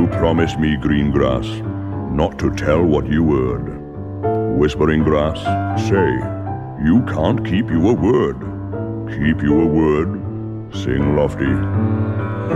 You promised me, green grass, not to tell what you heard. Whispering grass, say, you can't keep your word. Keep your word, sing lofty.